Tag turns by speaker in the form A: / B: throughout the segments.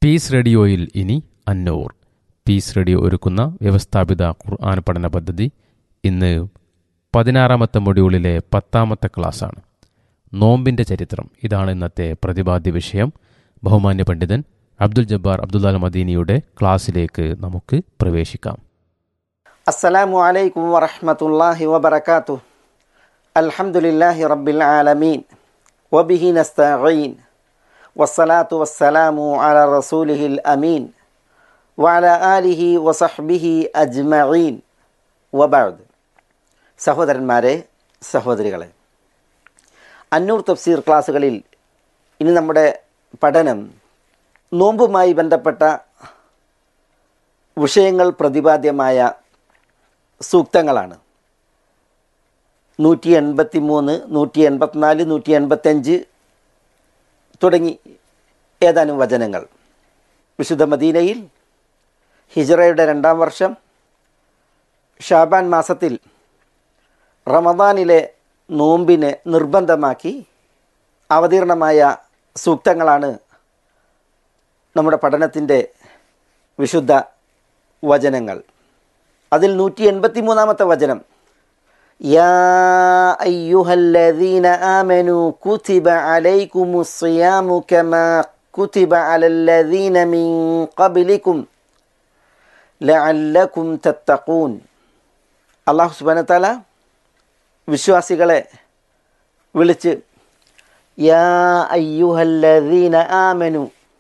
A: Piece റേഡിയോയിൽ ഇനി അന്നൂർ. Piece radio ഒരുക്കുന്ന വ്യവസ്ഥാപിത ഖുർആൻ പഠന പദ്ധതി ഇന്ന് 16ാമത്തെ മൊഡ്യൂളിലെ 10ാമത്തെ ക്ലാസ്സാണ്. നോമ്പിൻ്റെ ചരിത്രം, ഇതാണ് ഇന്നത്തെ പ്രതിപാദ്യ വിഷയം. ബഹുമാന്യ പണ്ഡിതൻ അബ്ദുൽ ജബ്ബാർ അബ്ദുൽ മദീനിയുടെ ക്ലാസ്സിലേക്ക് നമുക്ക് പ്രവേശിക്കാം.
B: അസ്സലാമു അലൈക്കും വറഹ്മത്തുള്ളാഹി വബറകാതുഹു. അൽഹംദുലില്ലാഹി റബ്ബിൽ ആലമീൻ വബിഹി നസ്തഈൻ വസ്സലാത്തു വസ്സലാമു അലാ റസൂലിഹിൽ അമീൻ വഅലാ ആലിഹി വസഹ്ബിഹി അജ്മഈൻ വബഅദ്. സഹോദരന്മാരെ, സഹോദരികളെ, അന്നൂർ തഫ്സീർ ക്ലാസ്സുകളിൽ ഇനി നമ്മുടെ പഠനം നോമ്പുമായി ബന്ധപ്പെട്ട വിഷയങ്ങൾ പ്രതിപാദ്യമായ സൂക്തങ്ങളാണ്. 183, 184, 185 തുടങ്ങി ഏതാനും വചനങ്ങൾ. വിശുദ്ധ മദീനയിൽ ഹിജ്റയുടെ 2ാം വർഷം ഷാബാൻ മാസത്തിൽ റമദാനിലെ നോമ്പിനെ നിർബന്ധമാക്കി അവതീർണമായ സൂക്തങ്ങളാണ് നമ്മുടെ പഠനത്തിൻ്റെ വിശുദ്ധ വചനങ്ങൾ. അതിൽ 183ാമത്തെ വചനം, യാ അയ്യുഹല്ലദീന ആമനൂ കുതിബ അലൈക്കുമുസ്സിയാമു കമാ കുതിബ അലല്ലദീന മിൻ ഖബ്ലികും ലഅല്ലകും തത്തഖൂൻ. അല്ലാഹു സുബ്ഹാനഹു വ തആല വിശ്വാസികളെ വിളിച്ച് യാ അയ്യുഹല്ലദീന ആമനു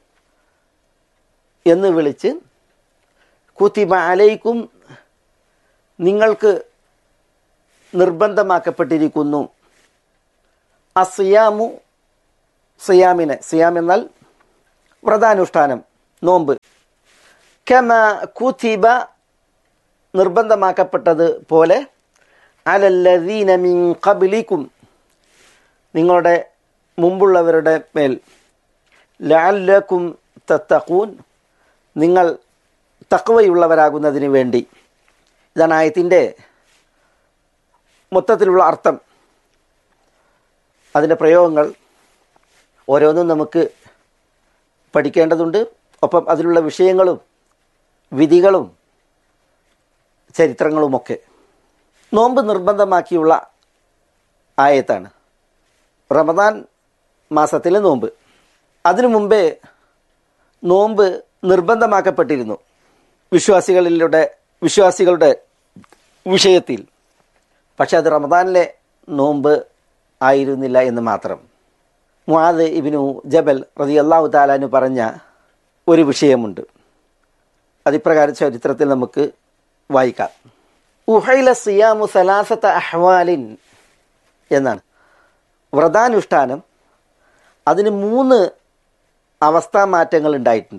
B: എന്ന് വിളിച്ച് കുതിബ അലൈക്കും, നിങ്ങൾക്ക് നിർബന്ധമാക്കപ്പെട്ടിരിക്കുന്നു, അസിയാമു, സിയാമിനെ, സിയാം എന്നാൽ വ്രതാനുഷ്ഠാനം, നോമ്പ്, കമ കുതിബ നിർബന്ധമാക്കപ്പെട്ടത് പോലെ, അലല്ലദീന മിൻ ഖബ്ലികും നിങ്ങളുടെ മുമ്പുള്ളവരുടെ മേൽ, ലഅല്ലകും തത്തഖൂൻ നിങ്ങൾ തഖ്വയുള്ളവരാകുന്നതിന് വേണ്ടി. ഇതാണ് ആയത്തിൻ്റെ മൊത്തത്തിലുള്ള അർത്ഥം. അതിൻ്റെ പ്രയോഗങ്ങൾ ഓരോന്നും നമുക്ക് പഠിക്കേണ്ടതുണ്ട്. ഒപ്പം അതിലുള്ള വിഷയങ്ങളും വിധികളും ചരിത്രങ്ങളുമൊക്കെ. നോമ്പ് നിർബന്ധമാക്കിയുള്ള ആയത്താണ്. റമദാൻ മാസത്തിലെ നോമ്പ്. അതിനു മുമ്പേ നോമ്പ് നിർബന്ധമാക്കപ്പെട്ടിരുന്നു വിശ്വാസികളുടെ വിഷയത്തിൽ. പക്ഷെ അത് റമദാനിലെ നോമ്പ് ആയിരുന്നില്ല എന്ന് മാത്രം. മുആദ് ഇബ്നു ജബൽ റളിയല്ലാഹു തആല അൻഹു പറഞ്ഞ ഒരു വിഷയമുണ്ട്. അതിപ്രകാരം ചരിത്രത്തിൽ നമുക്ക് വായിക്കാം. ഉഹൈല സിയാമു സലാസത അഹ്വാലിൻ എന്നാണ്. വ്രതാനുഷ്ഠാനം അതിന് 3 അവസ്ഥാമാറ്റങ്ങൾ ഉണ്ടായിട്ടുണ്ട്.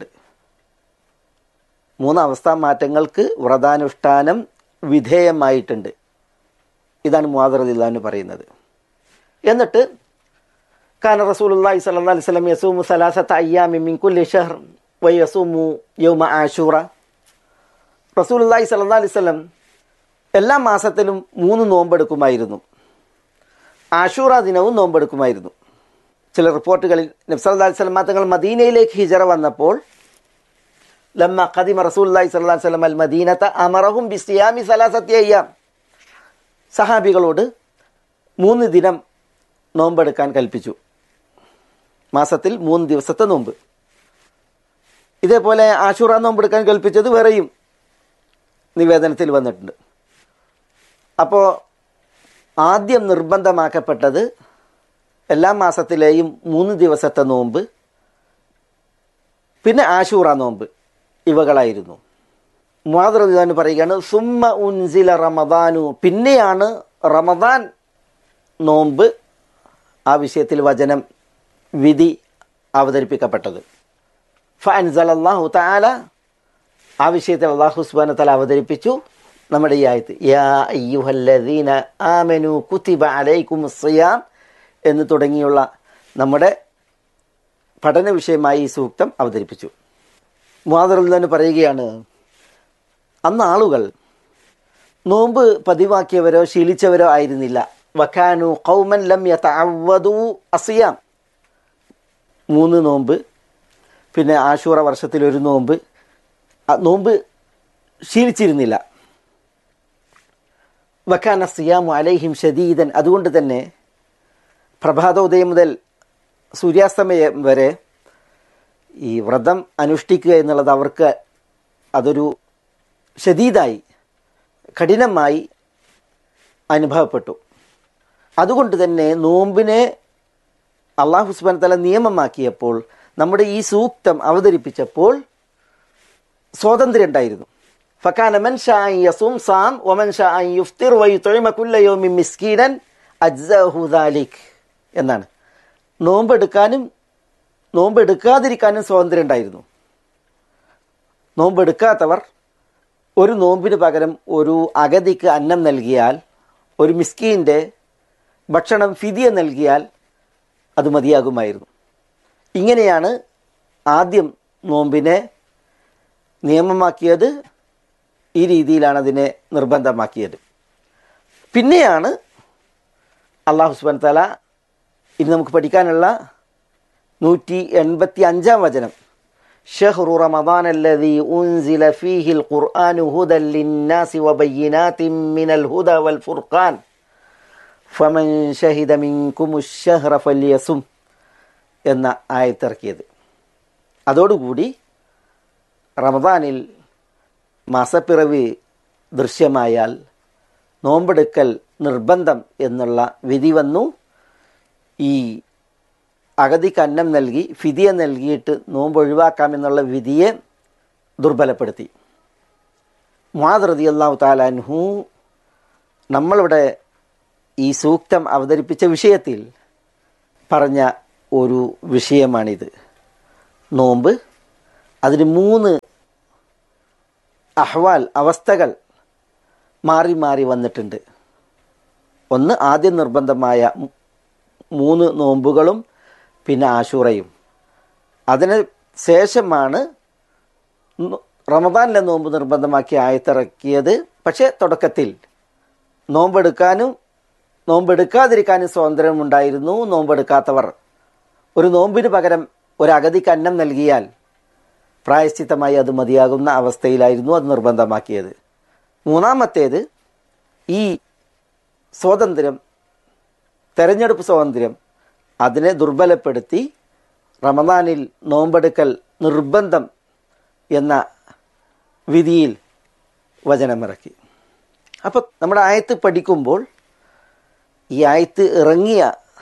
B: 3 അവസ്ഥാമാറ്റങ്ങൾക്ക് വ്രതാനുഷ്ഠാനം വിധേയമായിട്ടുണ്ട്. ഇതാണ് മുആദ് റളിയല്ലാഹു അൻഹു പറയുന്നത്. എന്നിട്ട് കാന റസൂലുള്ളാഹി സ്വല്ലല്ലാഹു അലൈഹി വസല്ലം യസൂമു സലാസത അയ്യാമി മിൻ കുല്ലി ഷഹ്ർ വയസൂമു യൗമ ആശൂറ. റസൂലുള്ളാഹി സ്വല്ലല്ലാഹു അലൈഹി വസല്ലം എല്ലാ മാസത്തിലും 3 നോമ്പെടുക്കുമായിരുന്നു. ആശൂറ ദിനവും നോമ്പെടുക്കുമായിരുന്നു. ചില റിപ്പോർട്ടുകളിൽ നബി സല്ലല്ലാഹു അലൈഹി വസല്ലം തങ്ങൾ മദീനയിലേക്ക് ഹിജ്റ വന്നപ്പോൾ ലമ്മ ഖദിമ റസൂലുള്ളാഹി സ്വല്ലല്ലാഹു അലൈഹി വസല്ലം അൽ മദീനത അമറഹും ബിസിയാമി സലാസത്തി അയ്യാം. സഹാബികളോട് 3 ദിനം നോമ്പെടുക്കാൻ കൽപ്പിച്ചു. മാസത്തിൽ 3 ദിവസത്തെ നോമ്പ്. ഇതേപോലെ ആശൂറ നോമ്പെടുക്കാൻ കൽപ്പിച്ചത് വേറെയും നിവേദനത്തിൽ വന്നിട്ടുണ്ട്. അപ്പോൾ ആദ്യം നിർബന്ധമാക്കപ്പെട്ടത് എല്ലാ മാസത്തിലെയും 3 ദിവസത്തെ നോമ്പ്, പിന്നെ ആശൂറ നോമ്പ്, ഇവകളായിരുന്നു. മുആദ് റളിയല്ലാഹു അൻഹു പറയുകയാണ്, സുമ്മ ഉൻസില റമദാനു, പിന്നെയാണ് റമദാൻ നോമ്പ് ആ വിഷയത്തിൽ വചനം വിധി അവതരിപ്പിക്കപ്പെട്ടത്. ഫഅൻസലല്ലാഹു തആല, ആ വിഷയത്തിൽ അല്ലാഹു സുബ്ഹാനഹു വ തആല അവതരിപ്പിച്ചു നമ്മുടെ ഈ ആയത്ത്, യാ അയ്യുഹല്ലദീന ആമനു കുതിബ അലൈക്കുമുസ്സിയാം എന്ന് തുടങ്ങിയുള്ള നമ്മുടെ പഠന വിഷയമായി ഈ സൂക്തം അവതരിപ്പിച്ചു. മുആദ് റളിയല്ലാഹു അൻഹു പറയുകയാണ്, അന്ന് ആളുകൾ നോമ്പ് പതിവാക്കിയവരോ ശീലിച്ചവരോ ആയിരുന്നില്ല. വകാനു ഖൗമൻ ലം യതഅവ്വദു അസിയാം, 3 നോമ്പ് പിന്നെ ആശൂറ വർഷത്തിൽ ഒരു നോമ്പ്, നോമ്പ് ശീലിച്ചിരുന്നില്ല. വക്കാന സിയാമു അലൈഹിം ഷദീദൻ, അതുകൊണ്ട് തന്നെ പ്രഭാതോദയം മുതൽ സൂര്യാസ്തമയം വരെ ഈ വ്രതം അനുഷ്ഠിക്കുക എന്നുള്ളത് അവർക്ക് അതൊരു ഷദീദായി, കഠിനമായി അനുഭവപ്പെട്ടു. അതുകൊണ്ട് തന്നെ നോമ്പിനെ അല്ലാഹു സുബ്ഹാനഹു വ തആല നിയമമാക്കിയപ്പോൾ, നമ്മുടെ ഈ സൂക്തം അവതരിപ്പിച്ചപ്പോൾ സ്വാതന്ത്ര്യം ഉണ്ടായിരുന്നു. ഫകാന മൻ ശാഅ അൻ യസൂം സാം വമൻ ശാഅ അൻ യുഫ്തിർ വയുത്ഇമ കുല്ല യൗമിൻ മിസ്കീനൻ അജ്സഹു ദാലിക് എന്നാണ്. നോമ്പെടുക്കാനും നോമ്പെടുക്കാതിരിക്കാനും സ്വാതന്ത്ര്യം ഉണ്ടായിരുന്നു. നോമ്പെടുക്കാത്തവർ ഒരു നോമ്പിന് പകരം ഒരു അഗതിക്ക് അന്നം നൽകിയാൽ, ഒരു മിസ്കീൻ്റെ ഭക്ഷണം ഫിദിയ നൽകിയാൽ അത് മതിയാകുമായിരുന്നു. ഇങ്ങനെയാണ് ആദ്യം നോമ്പിനെ നിയമമാക്കിയത്. ഈ രീതിയിലാണ് അതിനെ നിർബന്ധമാക്കിയത്. പിന്നെയാണ് അല്ലാഹു സുബ്ഹാനഹു വ തആല ഇനി നമുക്ക് പഠിക്കാനുള്ള 185-ാം വചനം, ഷഹ്റു റമദാന അല്ലദീ ഉൻസില ഫീഹിൽ ഖുർആനു ഹുദൻ ലിന്നാസി വബയ്യിനാതിൻ മിനൽ ഹുദ വൽ ഫുർഖാൻ ഫമൻ ഷഹിദ മിൻകുമുശ് ശഹ്റ ഫല്യസും എന്ന ആയത്തിറക്കിയത്. അതോടുകൂടി റമദാനിൽ മാസപ്പിറവി ദൃശ്യമായാൽ നോമ്പെടുക്കൽ നിർബന്ധം എന്നുള്ള വിധി വന്നു. ഈ അഗതിക്ക് അന്നം നൽകി ഫിദിയ നൽകിയിട്ട് നോമ്പ് ഒഴിവാക്കാമെന്നുള്ള വിധിയെ ദുർബലപ്പെടുത്തി. മുആദ് റളിയല്ലാഹു തആല അൻഹു നമ്മളിവിടെ ഈ സൂക്തം അവതരിപ്പിച്ച വിഷയത്തിൽ പറഞ്ഞ ഒരു വിഷയമാണിത്. നോമ്പ്, അതിന് 3 അഹ്വാൽ, അവസ്ഥകൾ മാറി മാറി വന്നിട്ടുണ്ട്. ഒന്ന്, ആദ്യം നിർബന്ധമായ 3 നോമ്പുകളും പിന്നെ ആശൂറയും. അതിന് ശേഷമാണ് റമദാനിലെ നോമ്പ് നിർബന്ധമാക്കി ആയത്തിറക്കിയത്. പക്ഷേ തുടക്കത്തിൽ നോമ്പെടുക്കാനും നോമ്പെടുക്കാതിരിക്കാനും സ്വാതന്ത്ര്യമുണ്ടായിരുന്നു. നോമ്പെടുക്കാത്തവർ ഒരു നോമ്പിന് പകരം ഒരു അഗതിക്ക് അന്നം നൽകിയാൽ പ്രായശ്ചിത്തമായി അത് മതിയാകുന്ന അവസ്ഥയിലായിരുന്നു അത് നിർബന്ധമാക്കിയത്. മൂന്നാമത്തേത്, ഈ സ്വാതന്ത്ര്യം, തെരഞ്ഞെടുപ്പ് സ്വാതന്ത്ര്യം, അതിനെ ദുർബലപ്പെടുത്തി റമദാനിൽ നോമ്പെടുക്കൽ നിർബന്ധം എന്ന വിധിയിൽ വചനമിറക്കി. അപ്പോൾ നമ്മുടെ ആയത്ത് പഠിക്കുമ്പോൾ ഈ ആയത്ത് ഇറങ്ങിയ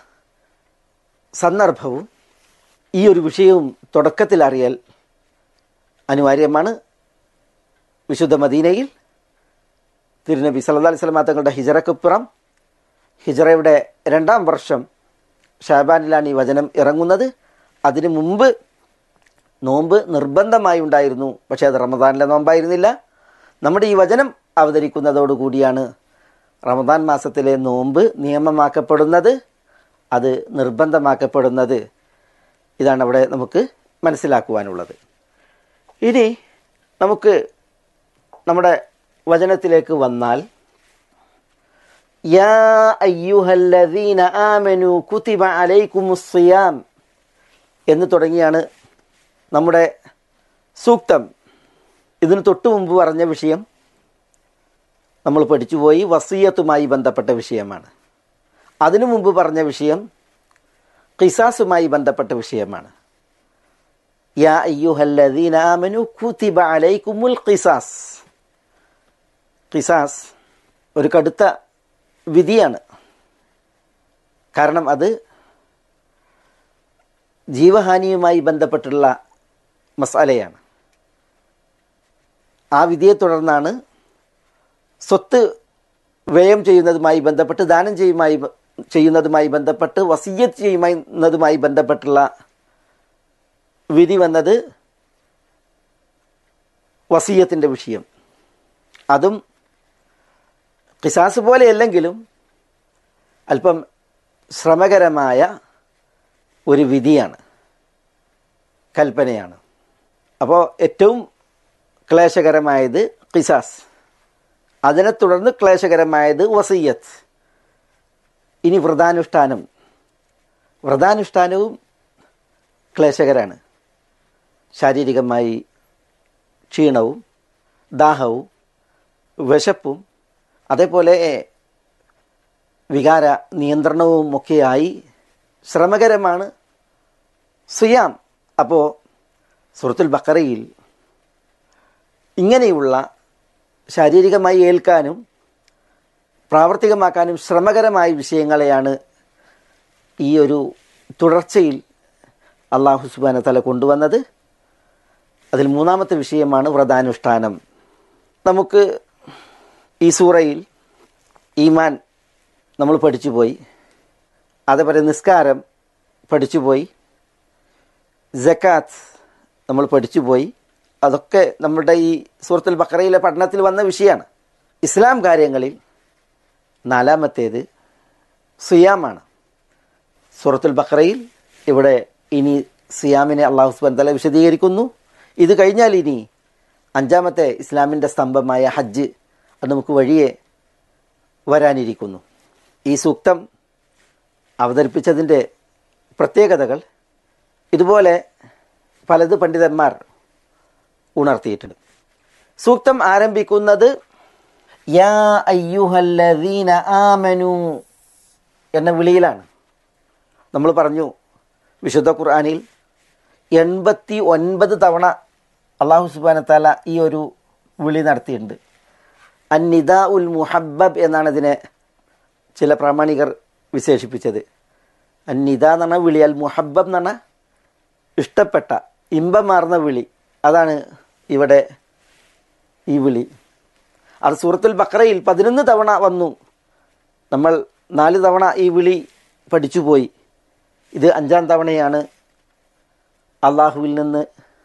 B: സന്ദർഭവും ഈ ഒരു വിഷയവും തുടക്കത്തിൽ അറിയൽ അനിവാര്യമാണ്. വിശുദ്ധ മദീനയിൽ തിരുനബി സല്ലല്ലാഹു അലൈഹി വസല്ലം തങ്ങളുടെ ഹിജറക്കുപ്പുറം, ഹിജറയുടെ 2-ാം വർഷം ഷാബാനിലാണ് ഈ വചനം ഇറങ്ങുന്നത്. അതിനു മുമ്പ് നോമ്പ് നിർബന്ധമായി ഉണ്ടായിരുന്നു, പക്ഷേ അത് റമദാനിലെ നോമ്പായിരുന്നില്ല. നമ്മുടെ ഈ വചനം അവതരിക്കുന്നതോടുകൂടിയാണ് റമദാൻ മാസത്തിലെ നോമ്പ് നിയമമാക്കപ്പെടുന്നത്, അത് നിർബന്ധമാക്കപ്പെടുന്നത്. ഇതാണ് അവിടെ നമുക്ക് മനസ്സിലാക്കുവാനുള്ളത്. ഇനി നമുക്ക് നമ്മുടെ വചനത്തിലേക്ക് വന്നാൽ, യാ അയ്യുഹല്ലദീന ആമനു കുതിബ അലൈക്കുമുസ് സിയാം എന്ന് തുടങ്ങിയാണ് നമ്മുടെ സൂക്തം. ഇതിന് തൊട്ടു മുമ്പ് പറഞ്ഞ വിഷയം നമ്മൾ പഠിച്ചുപോയി, വസിയത്തുമായി ബന്ധപ്പെട്ട വിഷയമാണ്. അതിനു മുമ്പ് പറഞ്ഞ വിഷയം ഖിസാസുമായി ബന്ധപ്പെട്ട വിഷയമാണ്. യാ അയ്യുഹല്ലദീന ആമനു കുതിബ അലൈക്കുമുൽ ഖിസാസ്. ഖിസാസ് ഒരു കടുത്ത വിധിയാണ്. കാരണം അത് ജീവഹാനിയുമായി ബന്ധപ്പെട്ടുള്ള മസാലയാണ്. ആ വിധിയെ തുടർന്നാണ് സ്വത്ത് വ്യയം ചെയ്യുന്നതുമായി ബന്ധപ്പെട്ട്, ദാനം ചെയ്യുന്നതുമായി ബന്ധപ്പെട്ട്, വസിയ്യത്ത് ചെയ്യുന്നതുമായി ബന്ധപ്പെട്ടുള്ള വിധി വന്നത്. വസിയ്യത്തിൻ്റെ വിഷയം അതും ഖിസാസ് പോലെയല്ലെങ്കിലും അല്പം ശ്രമകരമായ ഒരു വിധിയാണ്, കൽപ്പനയാണ്. അപ്പോൾ ഏറ്റവും ക്ലേശകരമായത് ഖിസാസ്, അതിനെ തുടർന്ന് ക്ലേശകരമായത് വസിയ്യത്ത്. ഇനി വ്രതാനുഷ്ഠാനവും ക്ലേശകരാണ്. ശാരീരികമായി ക്ഷീണവും ദാഹവും വിശപ്പും അതേപോലെ വികാര നിയന്ത്രണവും ഒക്കെയായി ശ്രമകരമാണ് സിയാം. അപ്പോൾ സൂറത്തുൽ ബഖറയിൽ ഇങ്ങനെയുള്ള ശാരീരികമായി ഏൽക്കാനും പ്രാവർത്തികമാക്കാനും ശ്രമകരമായ വിഷയങ്ങളെയാണ് ഈ ഒരു തുടർച്ചയിൽ അല്ലാഹു സുബ്ഹാനഹു വ തആല കൊണ്ടുവന്നത്. അതിൽ മൂന്നാമത്തെ വിഷയമാണ് വ്രതാനുഷ്ഠാനം. നമുക്ക് ഈ സൂറയിൽ ഈമാൻ നമ്മൾ പഠിച്ചുപോയി, അതേപോലെ നിസ്കാരം പഠിച്ചുപോയി, സക്കാത്ത് നമ്മൾ പഠിച്ചുപോയി. അതൊക്കെ നമ്മുടെ ഈ സൂറത്തുൽ ബഖറയിലെ പഠനത്തിൽ വന്ന വിഷയമാണ്. ഇസ്ലാം കാര്യങ്ങളിൽ നാലാമത്തേത് സിയാമാണ്. സൂറത്തുൽ ബഖറയിൽ ഇവിടെ ഇനി സിയാമിനെ അല്ലാഹു സുബ്ഹാനഹു വ തആല വിശദീകരിക്കുന്നു. ഇത് കഴിഞ്ഞാൽ ഇനി അഞ്ചാമത്തെ ഇസ്ലാമിൻ്റെ സ്തംഭമായ ഹജ്ജ് അത് നമുക്ക് വഴിയെ വരാനിരിക്കുന്നു. ഈ സൂക്തം അവതരിപ്പിച്ചതിൻ്റെ പ്രത്യേകതകൾ ഇതുപോലെ പലത് പണ്ഡിതന്മാർ ഉണർത്തിയിട്ടുണ്ട്. സൂക്തം ആരംഭിക്കുന്നത് യാ അയ്യുഹല്ലദീന ആമനു എന്ന വിളിയിലാണ്. നമ്മൾ പറഞ്ഞു വിശുദ്ധ ഖുർആനിൽ 89 തവണ അല്ലാഹു സുബ്ഹാനഹു വ തആല ഈ ഒരു വിളി നടത്തിയിട്ടുണ്ട്. അന്നിദാ ഉൽ മുഹബ്ബബ് എന്നാണ് ഇതിനെ ചില പ്രാമാണികർ വിശേഷിപ്പിച്ചത്. അന്നിദാ എന്ന് പറഞ്ഞാൽ വിളി, അൽ മുഹബ്ബബ് എന്ന് പറഞ്ഞാൽ ഇഷ്ടപ്പെട്ട ഇമ്പമാർന്ന വിളി. അതാണ് ഇവിടെ ഈ വിളി. അത് സൂറത്തുൽ ബഖറയിൽ 11 തവണ വന്നു. നമ്മൾ 4 തവണ ഈ വിളി പഠിച്ചുപോയി. ഇത് 5-ാം തവണയാണ് അള്ളാഹുവിൽ നിന്ന്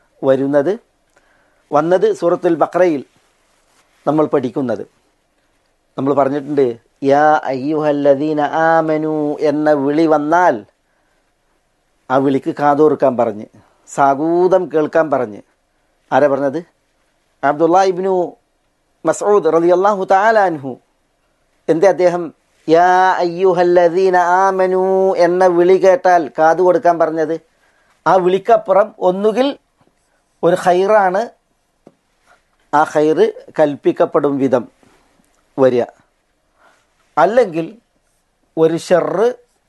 B: വന്നത് സൂറത്തുൽ ബഖറയിൽ നമ്മൾ പഠിക്കുന്നത്. നമ്മൾ പറഞ്ഞിട്ടുണ്ട് യാ അയ്യുഹല്ലദീന ആമനു എന്ന വിളി വന്നാൽ ആ വിളിക്ക് കാതോർക്കാൻ പറഞ്ഞ്, സാഗൂതം കേൾക്കാൻ പറഞ്ഞ്. ആരാ പറഞ്ഞത്? അബ്ദുല്ലാ ഇബ്നു മസ്ഊദ് റളിയല്ലാഹു തആല അൻഹു. എന്തേ അദ്ദേഹം യാ അയ്യുഹല്ലദീന ആമനു എന്ന വിളി കേട്ടാൽ കാതു കൊടുക്കാൻ പറഞ്ഞത്? ആ വിളിക്കപ്പുറം ഒന്നുകിൽ ഒരു ഖൈറാണ്, ആ ഖൈറ് കൽപ്പിക്കപ്പെടും വിധം വരിക, അല്ലെങ്കിൽ ഒരു ഷർറ്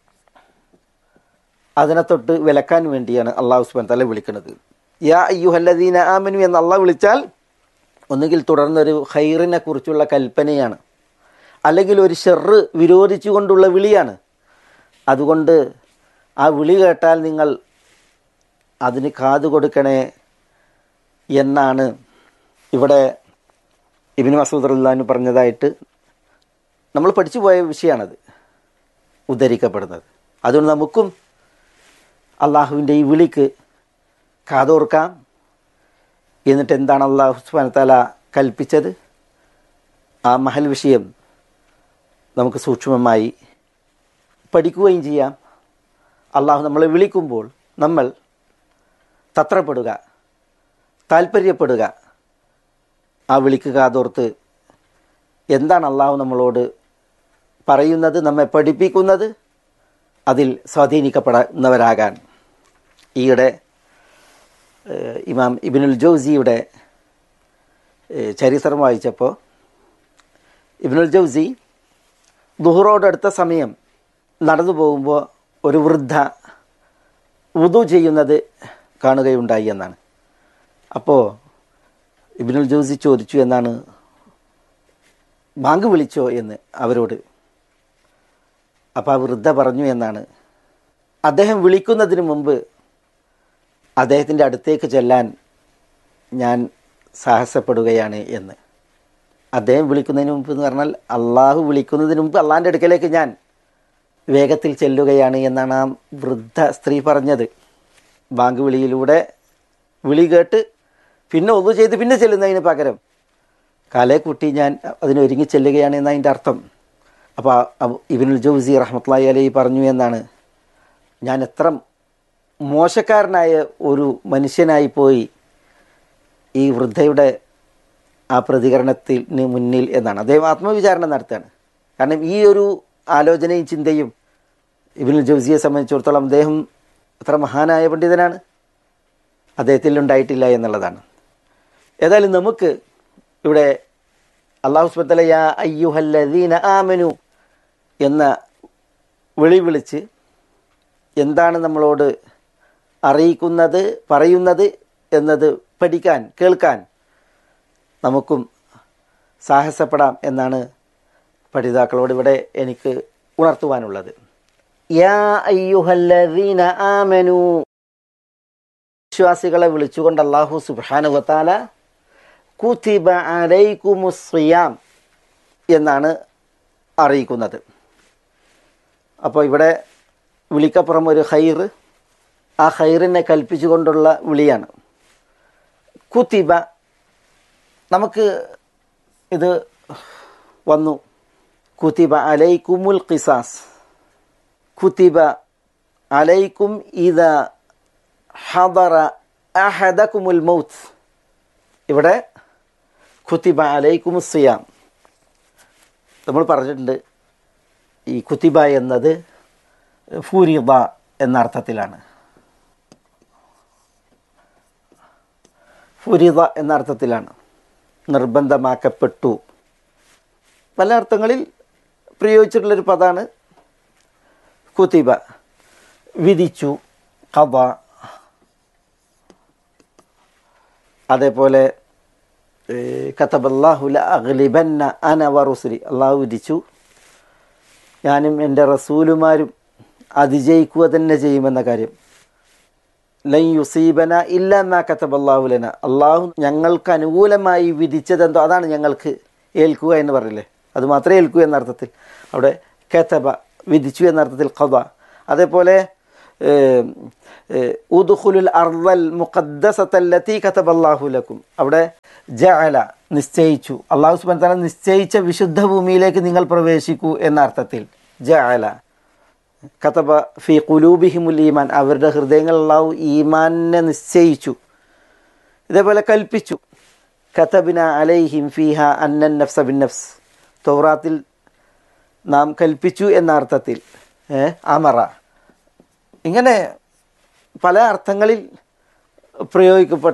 B: അതിനെ തൊട്ട് വിലക്കാൻ വേണ്ടിയാണ് അല്ലാഹു സുബ്ഹാനഹു വ തആല വിളിക്കുന്നത്. യാ അയ്യുഹല്ലദീന ആമനു എന്ന് അല്ലാഹു വിളിച്ചാൽ ഒന്നുകിൽ തുടർന്നൊരു ഖൈറിനെ കുറിച്ചുള്ള കൽപ്പനയാണ്, അല്ലെങ്കിൽ ഒരു ഷർറ് വിരോധിച്ചുകൊണ്ടുള്ള വിളിയാണ്. അതുകൊണ്ട് ആ വിളി കേട്ടാൽ നിങ്ങൾ അതിന് കാതു കൊടുക്കണേ എന്നാണ് ഇവിടെ ഇബ്നു മസ്ഊദ് റളിയല്ലാഹു അൻഹു പറഞ്ഞതായിട്ട് നമ്മൾ പഠിച്ചു പോയ വിഷയമാണത് ഉദ്ധരിക്കപ്പെടുന്നത്. അതുകൊണ്ട് നമുക്കും അള്ളാഹുവിൻ്റെ ഈ വിളിക്ക് കാതോർക്കാം. എന്നിട്ട് എന്താണ് അല്ലാഹു സുബ്ഹാനഹു വ തആല കൽപ്പിച്ചത്, ആ മഹൽ വിഷയം നമുക്ക് സൂക്ഷ്മമായി പഠിക്കുകയും ചെയ്യാം. അള്ളാഹു നമ്മളെ വിളിക്കുമ്പോൾ നമ്മൾ തത്രപ്പെടുക, താല്പര്യപ്പെടുക, ആ വിളിക്ക് കാതോർത്ത് എന്താണ് അള്ളാഹു നമ്മളോട് പറയുന്നത്, നമ്മെ പഠിപ്പിക്കുന്നത്, അതിൽ സ്വാധീനിക്കപ്പെടുന്നവരാകാൻ. ഈയിടെ ഇമാം ഇബ്നുൽ ജൗസിയുടെ ചരിത്രം വായിച്ചപ്പോൾ ഇബ്നുൽ ജൗസി ദുഹറോടടുത്ത സമയം നടന്നു പോകുമ്പോൾ ഒരു വൃദ്ധ വുദു ചെയ്യുന്നത് കാണുകയുണ്ടായി എന്നാണ്. അപ്പോൾ ഇബ്നുൽ ജൗസി ചോദിച്ചു, എന്നാണ് ബാങ്ക് വിളിച്ചോ എന്ന് അവരോട്. അപ്പോൾ ആ വൃദ്ധ പറഞ്ഞു എന്നാണ്, അദ്ദേഹം വിളിക്കുന്നതിന് മുമ്പ് അദ്ദേഹത്തിൻ്റെ അടുത്തേക്ക് ചെല്ലാൻ ഞാൻ സാഹസപ്പെടുകയാണ് എന്ന്. അദ്ദേഹം വിളിക്കുന്നതിന് മുമ്പ് എന്ന് പറഞ്ഞാൽ അള്ളാഹു വിളിക്കുന്നതിന് മുമ്പ് അള്ളാഹിൻ്റെ അടുക്കലേക്ക് ഞാൻ വേഗത്തിൽ ചെല്ലുകയാണ് എന്നാണ് ആ വൃദ്ധ സ്ത്രീ പറഞ്ഞത്. ബാങ്ക് വിളിയിലൂടെ വിളി കേട്ട് പിന്നെ ഒന്നു ചെയ്ത് പിന്നെ ചെല്ലുന്നതിന് പകരം കാലേ കുട്ടി ഞാൻ അതിനൊരുങ്ങി ചെല്ലുകയാണ് എന്നതിൻ്റെ അർത്ഥം. അപ്പോൾ ഇബ്നുൽ ജൗസി റഹ്മത്തുള്ളാഹി അലൈഹി പറഞ്ഞു എന്നാണ്, ഞാൻ എത്ര മോശക്കാരനായ ഒരു മനുഷ്യനായി പോയി ഈ വൃദ്ധയുടെ ആ പ്രതികരണത്തിന് മുന്നിൽ എന്നാണ്. അദ്ദേഹം ആത്മവിചാരണ നടത്തുകയാണ്. കാരണം ഈ ഒരു ആലോചനയും ചിന്തയും ഇബ്നുൽ ജൗസിയെ സംബന്ധിച്ചിടത്തോളം അദ്ദേഹം എത്ര മഹാനായ പണ്ഡിതനാണ്. അദ്ദേഹത്തിൽ ഉണ്ടായിട്ടില്ല എന്നുള്ളതാണ്. ഏതായാലും നമുക്ക് ഇവിടെ അല്ലാഹു സുബ്ഹാനഹു വ തആല യാ അയ്യുഹല്ലദീന ആമനു എന്ന വിളിച്ച് എന്താണ് നമ്മളോട് അറിയിക്കുന്നത്, പറയുന്നത് എന്നത് പഠിക്കാൻ, കേൾക്കാൻ നമുക്കും സാഹസപ്പെടാം എന്നാണ് പഠിതാക്കളോട് ഇവിടെ എനിക്ക് ഉണർത്തുവാനുള്ളത്. യാ അയ്യുഹല്ലദീന ആമനു, വിശ്വാസികളെ വിളിച്ചുകൊണ്ട് അല്ലാഹു സുബ്ഹാനഹു വ തആല കുതിബ അലൈക്കുമുസ് സിയാം എന്നാണ് അറിയിക്കുന്നത്. അപ്പോൾ ഇവിടെ വിളിക്കപ്പുറം ഒരു ഖൈർ, ആ ഖൈറിനെ കൽപ്പിച്ചുകൊണ്ടുള്ള വിളിയാണ്. കുതിബ, നമുക്ക് ഇത് വന്നു, കുതിബ അലൈക്കുമുൽ ഖിസാസ്, കുതിബ അലൈക്കും ഇദാ ഹദറ അഹദകുമുൽ മൗത്ത്. ഇവിടെ കുതിബ അലൈക്കുമുസ് സിയാം നമ്മൾ പറഞ്ഞിട്ടുണ്ട്. ഈ കുതിബ എന്നത് ഫുരിദ എന്ന അർത്ഥത്തിലാണ്. ഫുരിദ എന്ന അർത്ഥത്തിലാണ്, നിർബന്ധമാക്കപ്പെട്ടു. പല അർത്ഥങ്ങളിൽ പ്രയോഗിച്ചിട്ടുള്ളൊരു പദമാണ് കുതിബ. വിധിച്ചു, ഖദ. അതേപോലെ കതബല്ലാഹു ലഅഗ്ലിബന്ന അന വറുസുലി, അള്ളാഹു വിധിച്ചു ഞാനും എൻ്റെ റസൂലുമാരും അതിജയിക്കുക തന്നെ ചെയ്യുമെന്ന കാര്യം. ലൻ യുസീബന ഇല്ലാ മാ കതബല്ലാഹു ലന, അള്ളാഹു ഞങ്ങൾക്ക് അനുകൂലമായി വിധിച്ചതെന്തോ അതാണ് ഞങ്ങൾക്ക് ഏൽക്കുക എന്ന് പറഞ്ഞില്ലേ, അത് മാത്രമേ ഏൽക്കൂ എന്നർത്ഥത്തിൽ. അവിടെ കതബ വിധിച്ചു എന്നർത്ഥത്തിൽ ഖദ. അതേപോലെ ഉദ്ഖുലുൽ അർളൽ മുഖദ്ദസത്തല്ലതി കതബല്ലാഹു ലക്കും, അവിടെ ജഅല നിശ്ചയിച്ചു, അല്ലാഹു സുബ്ഹാനഹു വ തആല നിശ്ചയിച്ച വിശുദ്ധ ഭൂമിയിലേക്ക് നിങ്ങൾ പ്രവേശിക്കൂ എന്ന അർത്ഥത്തിൽ ജഅല. കതബ ഫീ ഖുലൂബിഹിമുൽ ഈമാൻ, അവരുടെ ഹൃദയങ്ങൾ അല്ലാഹു ഈമാനിനെ നിശ്ചയിച്ചു. ഇതേപോലെ കൽപ്പിച്ചു, കതബ്ന അലൈഹിം ഫീഹാ അന്നൻ നഫ്സ ബിൻ നഫ്സ്, തൗറാത്തിൽ നാം കൽപ്പിച്ചു എന്ന അർത്ഥത്തിൽ അമറ. ഇങ്ങനെ പല അർത്ഥങ്ങളിൽ പ്രയോഗിക്കപ്പെട്ട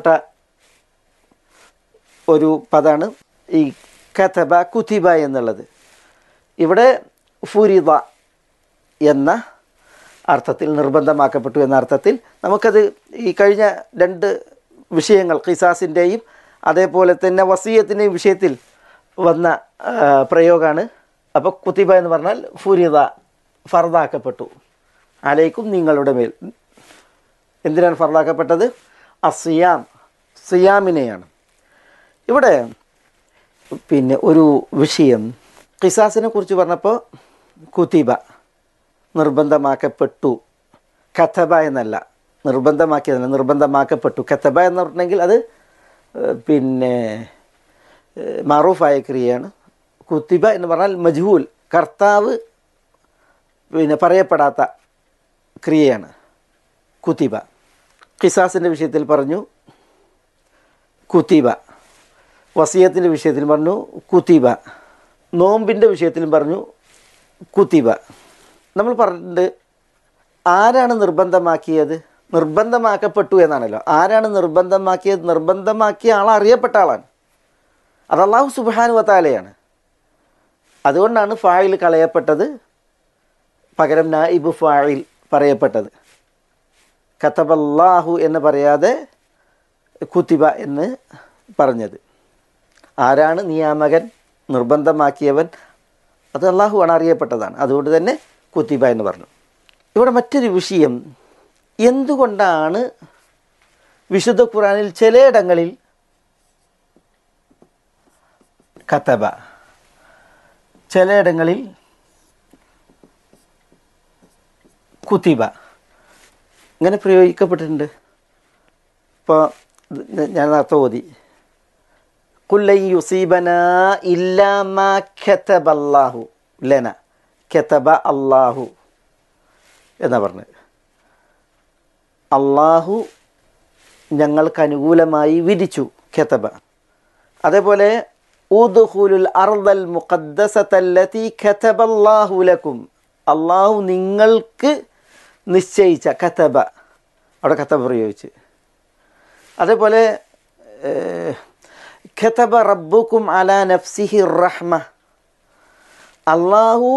B: ഒരു പദമാണ് ഈ കതബ കുതിബ എന്നുള്ളത്. ഇവിടെ ഫുരിദ എന്ന അർത്ഥത്തിൽ, നിർബന്ധമാക്കപ്പെട്ടു എന്ന അർത്ഥത്തിൽ നമുക്കത് ഈ കഴിഞ്ഞ രണ്ട് വിഷയങ്ങൾ ഖിസാസിൻ്റെയും അതേപോലെ തന്നെ വസിയത്തിൻ്റെയും വിഷയത്തിൽ വന്ന പ്രയോഗമാണ്. അപ്പോൾ കുതിബ എന്ന് പറഞ്ഞാൽ ഫുരിദ, ഫർദാക്കപ്പെട്ടു, അലൈക്കും നിങ്ങളുടെ മേൽ. എന്തിനാണ് ഫർദാക്കപ്പെട്ടത്? അസിയാം, സിയാമിനെയാണ്. ഇവിടെ പിന്നെ ഒരു വിഷയം ഖിസാസിനെ കുറിച്ച് പറഞ്ഞപ്പോൾ കുതിബ നിർബന്ധമാക്കപ്പെട്ടു, കതബ എന്നല്ല, നിർബന്ധമാക്കിയതല്ല, നിർബന്ധമാക്കപ്പെട്ടു. കതബ എന്ന് പറഞ്ഞെങ്കിൽ അത് പിന്നെ മഅറൂഫായ ക്രിയയാണ്. കുതിബ എന്ന് പറഞ്ഞാൽ മജ്ഹൂൽ, കർത്താവ് പിന്നെ പറയപ്പെടാത്ത ക്രിയയാണ് കുതിബ. ഖിസാസിൻ്റെ വിഷയത്തിൽ പറഞ്ഞു കുതിബ, വസിയത്തിൻ്റെ വിഷയത്തിൽ പറഞ്ഞു കുതിബ, നോമ്പിൻ്റെ വിഷയത്തിലും പറഞ്ഞു കുതിബ. നമ്മൾ പറഞ്ഞിട്ടുണ്ട് ആരാണ് നിർബന്ധമാക്കിയത്? നിർബന്ധമാക്കപ്പെട്ടു എന്നാണല്ലോ. ആരാണ് നിർബന്ധമാക്കിയത്? നിർബന്ധമാക്കിയ ആൾ അറിയപ്പെട്ട ആളാണ്, അത് അല്ലാഹു സുബ്ഹാനഹു വ തആലയാണ്. അതുകൊണ്ടാണ് ഫായിൽ കളയപ്പെട്ടത്, പകരം നായിബ് ഫായിൽ പറയപ്പെട്ടത്. കതബല്ലാഹു എന്ന് പറയാതെ കുതിബ എന്ന് പറഞ്ഞത്. ആരാണ് നിയാമകൻ, നിർബന്ധമാക്കിയവൻ? അത് അല്ലാഹു ആണ്, അറിയപ്പെട്ടതാണ്. അതുകൊണ്ട് തന്നെ കുതിബ എന്ന് പറഞ്ഞു. ഇവിടെ മറ്റൊരു വിഷയം, എന്തുകൊണ്ടാണ് വിശുദ്ധ ഖുർആനിൽ ചിലയിടങ്ങളിൽ കതബ, ചിലയിടങ്ങളിൽ കുതിബ ഇങ്ങനെ പ്രയോഗിക്കപ്പെട്ടിട്ടുണ്ട്? ഇപ്പോൾ ഞാൻ നേരത്തെ ഓതി, ഖുൽ യുസീബനാ ഇല്ലാ മാ കതബല്ലാഹു ലന, കതബ അല്ലാഹു എന്നാ പറഞ്ഞത്. അള്ളാഹു ഞങ്ങൾക്ക് അനുകൂലമായി വിധിച്ചു, കതബ. അതേപോലെ ഉദ്ഖുലുൽ അർളൽ മുഖദ്ദസത്തല്ലതി കതബല്ലാഹു ലക്കും, അള്ളാഹു നിങ്ങൾക്ക് നിശ്ചയിച്ച, കതബ അവിടെ കതബ പ്രയോഗിച്ച്. അതേപോലെ ഖതബ റബ്ബുക്കും അലാ നഫ്സിഹി റഹ്മ, അള്ളാഹു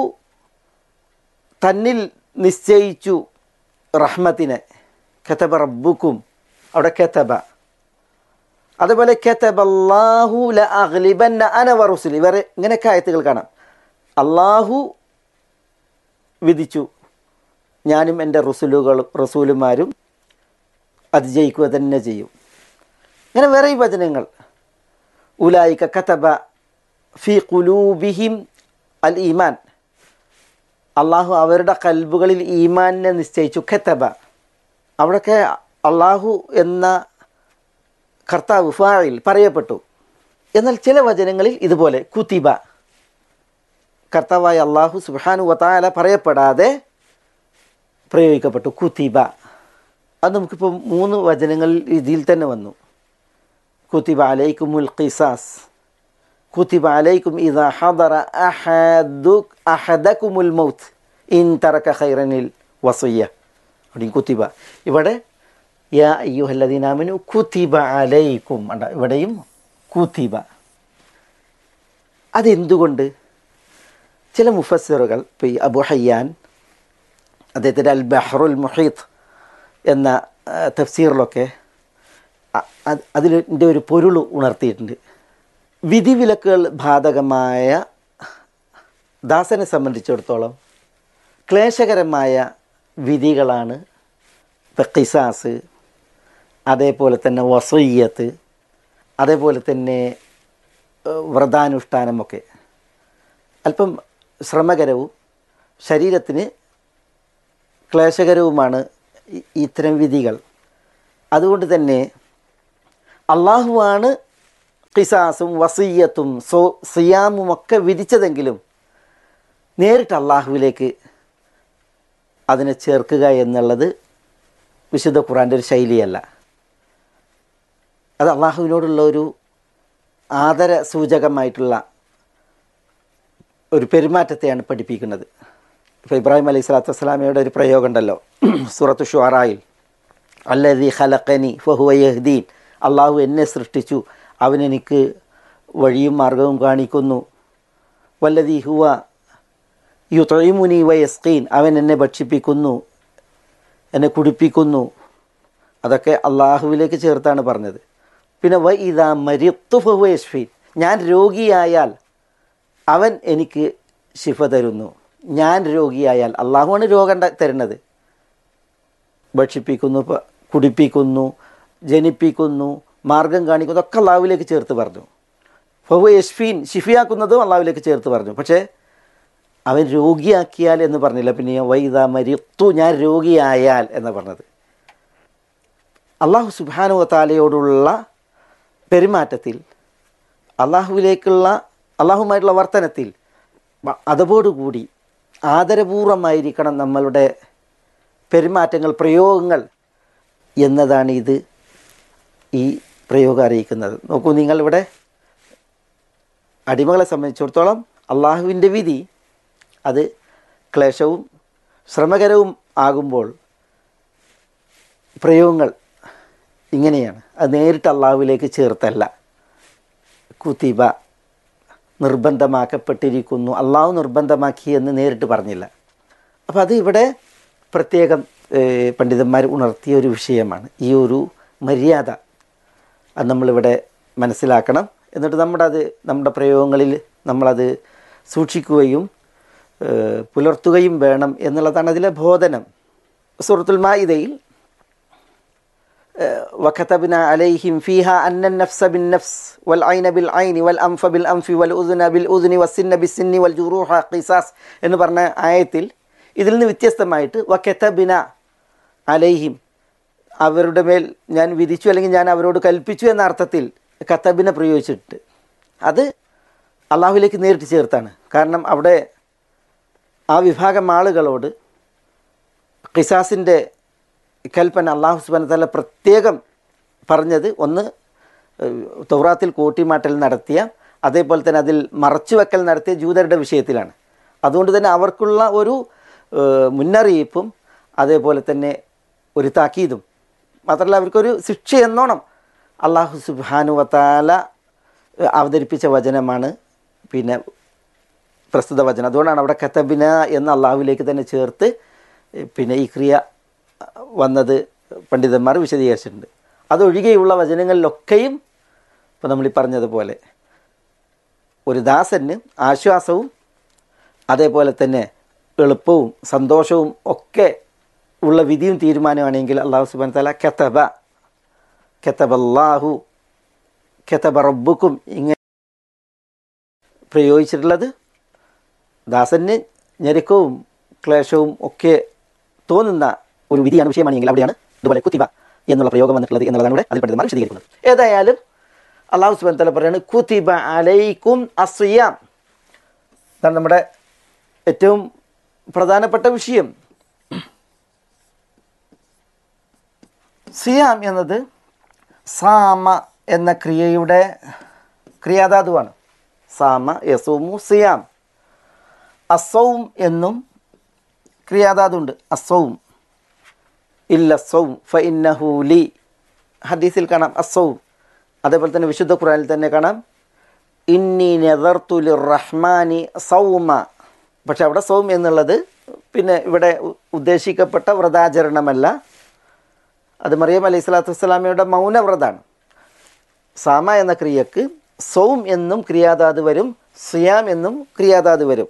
B: തന്നിൽ നിശ്ചയിച്ചു റഹ്മത്തിനെ. ഖതബ റബ്ബുക്കും, അവിടെ ഖതബ. അതുപോലെ ഖതബല്ലാഹു ലഅഗ്ലിബന്ന അന വറുസുലി, വേറെ ഇങ്ങനെയൊക്കെ ആയത്തുകൾ കാണാം. അള്ളാഹു വിധിച്ചു ഞാനും എൻ്റെ റസൂലുമാരും അതിജയിക്കുക തന്നെ ചെയ്യും. ഇങ്ങനെ വേറെ ഈ വചനങ്ങൾ. ഉലായിക കതബ ഫി ഖുലൂബിഹിം അൽ ഈമാൻ, അള്ളാഹു അവരുടെ കൽബുകളിൽ ഈമാനിനെ നിശ്ചയിച്ചു. ഖതബ, അവിടെയൊക്കെ അള്ളാഹു എന്ന കർത്താവ് ഫാഇൽ പറയപ്പെട്ടു. എന്നാൽ ചില വചനങ്ങളിൽ ഇതുപോലെ കുതിബ, കർത്താവായ അള്ളാഹു സുബ്ഹാനഹു വ തആല പറയപ്പെടാതെ പ്രയോഗിക്കപ്പെട്ടു. കുതിബ, അത് നമുക്കിപ്പോൾ 3 വചനങ്ങളിൽ ഇതിൽ തന്നെ വന്നു. കുതിബ അലൈക്കുമുൽ ഖിസാസ്, കുതിബ അലൈക്കും ഇദാ ഹദറ അഹദകുമുൽ മൗത്ത് ഇൻ തറക ഖൈറനിൽ വസിയ്യ. അവിടെ കുതിബ, ഇവിടെ യാ അയ്യുഹല്ലദീന ആമനു കുതിബ അലൈക്കും, ഇവിടെയും കുതിബ. അതെന്തുകൊണ്ട്? ചില മുഫസ്സിറുകൾ, ഇപ്പോൾ ഈ അബു ഹയ്യാൻ അദ്ദേഹത്തിൻ്റെ അൽ ബഹ്റുൽ മുഹീത്ത് എന്ന തഫ്സീറിലൊക്കെ അതിൻ്റെ ഒരു പൊരുൾ ഉണർത്തിയിട്ടുണ്ട്. വിധിവിലക്കുകൾ ബാധകമായ ദാസനെ സംബന്ധിച്ചിടത്തോളം ക്ലേശകരമായ വിധികളാണ് ഖിസാസ്, അതേപോലെ തന്നെ വസിയ്യത്ത്, അതേപോലെ തന്നെ വ്രതാനുഷ്ഠാനമൊക്കെ അല്പം ശ്രമകരവും ശരീരത്തിന് ക്ലേശകരവുമാണ് ഇത്തരം വിധികൾ. അതുകൊണ്ട് തന്നെ അള്ളാഹുവാണ് ഖിസാസും വസിയ്യത്തും സിയാമുമൊക്കെ വിധിച്ചതെങ്കിലും നേരിട്ട് അള്ളാഹുവിലേക്ക് അതിനെ ചേർക്കുക എന്നുള്ളത് വിശുദ്ധ ഖുർആൻ്റെ ഒരു ശൈലിയല്ല. അത് അള്ളാഹുവിനോടുള്ള ഒരു ആദര സൂചകമായിട്ടുള്ള ഒരു പെരുമാറ്റത്തെയാണ് പഠിപ്പിക്കുന്നത്. ഇപ്പോൾ ഇബ്രാഹിം അലൈഹി സ്വലാത്തു വസ്സലാമയുടെ ഒരു പ്രയോഗം ഉണ്ടല്ലോ സൂറത്തു ഷുഅറായിൽ, അല്ലദീ ഖലഖനി ഫഹുവ യഹ്ദീൻ, അള്ളാഹു എന്നെ സൃഷ്ടിച്ചു, അവനെനിക്ക് വഴിയും മാർഗവും കാണിക്കുന്നു. വല്ലദീ ഹുവ യുത്ഇമുനി വയസ്ഖീൻ, അവൻ എന്നെ ഭക്ഷിപ്പിക്കുന്നു, എന്നെ കുടിപ്പിക്കുന്നു. അതൊക്കെ അള്ളാഹുവിലേക്ക് ചേർത്താണ് പറഞ്ഞത്. പിന്നെ വ ഇദാ മരിത്തു ഫഹുവ യശ്ഫീൻ, ഞാൻ രോഗിയായാൽ അവൻ എനിക്ക് ശിഫ തരുന്നു. ഞാൻ രോഗിയായാൽ, അള്ളാഹുവാണ് രോഗം തരുന്നത്, ഭക്ഷിപ്പിക്കുന്നു, കുടിപ്പിക്കുന്നു, ജനിപ്പിക്കുന്നു, മാർഗം കാണിക്കുന്നു, ഒക്കെ അള്ളാഹുവിലേക്ക് ചേർത്ത് പറഞ്ഞു. ഫഹുവ യശ്ഫീൻ, ഷിഫിയാക്കുന്നതും അള്ളാഹുവിലേക്ക് ചേർത്ത് പറഞ്ഞു. പക്ഷേ അവൻ രോഗിയാക്കിയാൽ എന്ന് പറഞ്ഞില്ല. പിന്നെ വൈദാ മരിത്തു, ഞാൻ രോഗിയായാൽ എന്ന് പറഞ്ഞത്. അള്ളാഹു സുബ്ഹാനഹു വ തആലയോടുള്ള പെരുമാറ്റത്തിൽ, അള്ളാഹുമായിട്ടുള്ള വർത്തനത്തിൽ അതോടുകൂടി ആദരപൂർവമായിരിക്കണം നമ്മളുടെ പെരുമാറ്റങ്ങൾ, പ്രയോഗങ്ങൾ എന്നതാണ് ഈ പ്രയോഗം അറിയിക്കുന്നത്. നോക്കൂ, നിങ്ങളിവിടെ അടിമകളെ സംബന്ധിച്ചിടത്തോളം അള്ളാഹുവിൻ്റെ വിധി അത് ക്ലേശവും ശ്രമകരവും ആകുമ്പോൾ പ്രയോഗങ്ങൾ ഇങ്ങനെയാണ്. അത് നേരിട്ട് അള്ളാഹുവിലേക്ക് ചേർത്തല്ല. കുതിബ, നിർബന്ധമാക്കപ്പെട്ടിരിക്കുന്നു, അള്ളാഹു നിർബന്ധമാക്കി എന്ന് നേരിട്ട് പറഞ്ഞില്ല. അപ്പോൾ അത് ഇവിടെ പ്രത്യേകം പണ്ഡിതന്മാർ ഉണർത്തിയ ഒരു വിഷയമാണ്. ഈ ഒരു മര്യാദ അത് നമ്മളിവിടെ മനസ്സിലാക്കണം. എന്നിട്ട് നമ്മുടെ പ്രയോഗങ്ങളിൽ നമ്മളത് സൂക്ഷിക്കുകയും പുലർത്തുകയും വേണം എന്നുള്ളതാണ് അതിലെ ബോധനം. സൂറത്തുൽ മാഇദയിൽ വഖതബ്ന അലൈഹിം ഫീഹാ അന്നൻ നഫ്സ ബിൻ നഫ്സ് വൽ ഐന ബിൽ ഐനി വൽ അൻഫ ബിൽ അൻഫി വൽ ഉദ്ന ബിൽ ഉദ്നി വസ്സിന്ന ബിസ്സിന്നി വൽ ജുറൂഹ ഖിസാസ് എന്ന് പറഞ്ഞ ആയത്തിൽ ഇതിൽ നിന്ന് വ്യത്യസ്തമായിട്ട് വഖതബ്ന അലൈഹിം, അവരുടെ മേൽ ഞാൻ വിധിച്ചു അല്ലെങ്കിൽ ഞാൻ അവരോട് കൽപ്പിച്ചു എന്ന അർത്ഥത്തിൽ കതബിനെ പ്രയോഗിച്ചിട്ട് അത് അള്ളാഹുവിലേക്ക് നേരിട്ട് ചേർത്താണ്. കാരണം അവിടെ ആ വിഭാഗം ആളുകളോട് ഖിസാസിൻ്റെ കൽപ്പന അള്ളാഹു സുബ്ഹാനഹു വ തആല പ്രത്യേകം പറഞ്ഞത്, ഒന്ന് തൗറാത്തിൽ കൂട്ടിമാറ്റൽ നടത്തിയ, അതേപോലെ തന്നെ അതിൽ മറച്ചുവെക്കൽ നടത്തിയ ജൂതരുടെ വിഷയത്തിലാണ്. അതുകൊണ്ട് തന്നെ അവർക്കുള്ള ഒരു മുന്നറിയിപ്പും അതേപോലെ തന്നെ ഒരു താക്കീതും, മാത്രമല്ല അവർക്കൊരു ശിക്ഷ എന്നോണം അള്ളാഹു സുബ്ഹാനഹു വ തആല അവതരിപ്പിച്ച വചനമാണ് പിന്നെ പ്രസ്തുത വചനം. അതുകൊണ്ടാണ് അവിടെ കതബിന എന്ന് അള്ളാഹുവിലേക്ക് തന്നെ ചേർത്ത് പിന്നെ ഈ ക്രിയ വന്നത് പണ്ഡിതന്മാർ വിശദീകരിച്ചിട്ടുണ്ട്. അതൊഴികെയുള്ള വചനങ്ങളിലൊക്കെയും ഇപ്പോൾ നമ്മൾ ഈ പറഞ്ഞതുപോലെ ഒരു ദാസന് ആശ്വാസവും അതേപോലെ തന്നെ എളുപ്പവും സന്തോഷവും ഒക്കെ ഉള്ള വിധിയും തീരുമാനമാണെങ്കിൽ അള്ളാഹു സുബ്ഹാനഹു വ തആല കതബല്ലാഹു കതബ റബ്ബുക്കും ഇങ്ങനെ പ്രയോഗിച്ചിട്ടുള്ളത് ദാസന് ഞെരുക്കവും ക്ലേശവും ഒക്കെ തോന്നുന്ന ഒരു വിധിയാണ്, വിഷയമാണെങ്കിൽ അവിടെയാണ് ഇതുപോലെ കുതിബ എന്നുള്ള പ്രയോഗം വന്നിട്ടുള്ളത് എന്നുള്ളതാണ് ഇവിടെ അതിൽ പണ്ഡിതന്മാർ വിശദീകരിക്കുന്നത്. ഏതായാലും അള്ളാഹു സുബ്ഹാനഹു വ തആല പറയാണ് കുതിബ അലൈക്കും അസ്സിയാം. അതാണ് നമ്മുടെ ഏറ്റവും പ്രധാനപ്പെട്ട വിഷയം. സിയാം എന്നത് സാമ എന്ന ക്രിയയുടെ ക്രിയാധാതുവാണ്. സാമ യസൂമു സിയാം. അസൗം എന്നും ക്രിയാധാതുണ്ട്. അസൗം ഇല്ല സൗം ഫഇന്നഹു ലി, ഹദീസിൽ കാണാം അസൗം. അതേപോലെ തന്നെ വിശുദ്ധ ഖുർആനിൽ തന്നെ കാണാം ഇന്നി നദർതു ലിർറഹ്മാനി സൗമ. പക്ഷെ അവിടെ സൗം എന്നുള്ളത് പിന്നെ ഇവിടെ ഉദ്ദേശിക്കപ്പെട്ട വ്രതാചരണമല്ല, അത് മറിയം അലൈഹി സ്വലാത്തു വസ്സലാമയുടെ മൗനവ്രതാണ്. സാമ എന്ന ക്രിയക്ക് സൗം എന്നും ക്രിയാധാതു വരും, സിയാം എന്നും ക്രിയാധാതു വരും.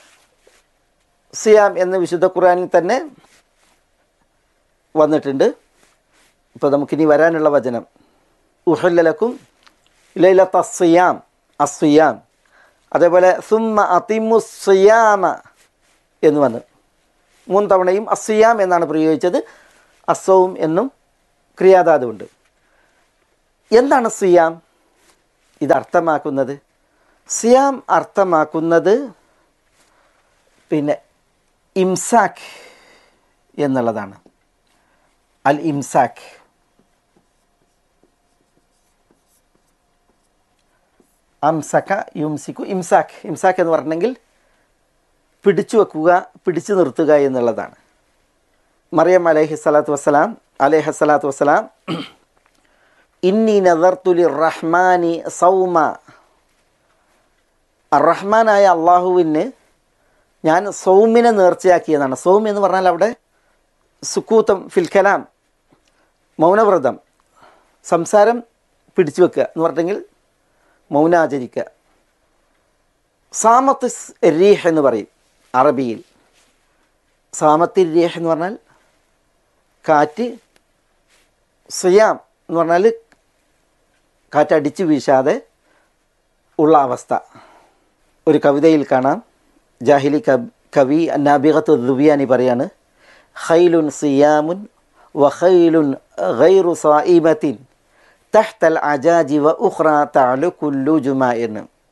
B: സിയാം എന്ന് വിശുദ്ധ ഖുർആനിൽ തന്നെ വന്നിട്ടുണ്ട്. ഇപ്പോൾ നമുക്കിനി വരാനുള്ള വചനം ഉഹല്ല ലക്കും ലൈലത്ത സിയാം, അസ്സിയാം. അതേപോലെ സുമ്മ അതിമു സിയാമ എന്ന് വന്നു. 3 തവണയും അസ്സിയാം എന്നാണ് പ്രയോഗിച്ചത്. അസൗം എന്നും ക്രിയാധാതുണ്ട്. എന്താണ് സിയാം ഇത് അർത്ഥമാക്കുന്നത്? സിയാം അർത്ഥമാക്കുന്നത് പിന്നെ ഇംസാക്ക് എന്നുള്ളതാണ്. അൽ ഇംസാക്ക്. അംസക യുംസിക്കു ഇംസാക്ക്. ഇംസാക്ക് എന്ന് പറഞ്ഞെങ്കിൽ പിടിച്ചു വെക്കുക, പിടിച്ചു നിർത്തുക എന്നുള്ളതാണ്. മറിയം അലൈഹിസ്സലാത്തു വസ്സലാം ഇന്നി നദർതു ലിർറഹ്മാനി സൗമ. അർറഹ്മാനായ അള്ളാഹുവിന് ഞാൻ സൗമിനെ നേർച്ചയാക്കിയതാണ്. സൗം എന്ന് പറഞ്ഞാൽ അവിടെ സുക്കൂത്തം ഫിൽ കലാം, മൗനവ്രതം, സംസാരം പിടിച്ചു വെക്കുക എന്ന് പറഞ്ഞെങ്കിൽ മൗനാചരിക്കുക. സാമത്ത് രീഹ് എന്ന് പറയും അറബിയിൽ. സാമത്തി രീഹ് എന്ന് പറഞ്ഞാൽ കാറ്റ്. സിയാം എന്ന് പറഞ്ഞാൽ കാറ്റടിച്ചു വീശാതെ ഉള്ള അവസ്ഥ. ഒരു കവിതയിൽ കാണാം, ജാഹിലി കവി നാബിഗത്തു ദുബിയാനി പറയാണ് ഖൈലുൻ സിയാമുൻ വഖൈലുൻ ഗൈറു സായിബത്തിൻ തഹ്തൽ അജാജി വ ഉഖ്റ തഅലു കുല്ലു ജുമാഇൻ.